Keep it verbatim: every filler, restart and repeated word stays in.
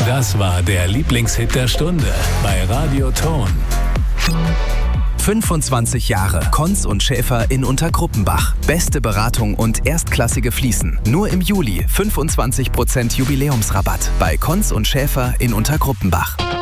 Das war der Lieblingshit der Stunde bei Radio Ton. fünfundzwanzig Jahre Konz und Schäfer in Unterkruppenbach. Beste Beratung und erstklassige Fliesen. Nur im Juli fünfundzwanzig Prozent Jubiläumsrabatt bei Konz und Schäfer in Unterkruppenbach.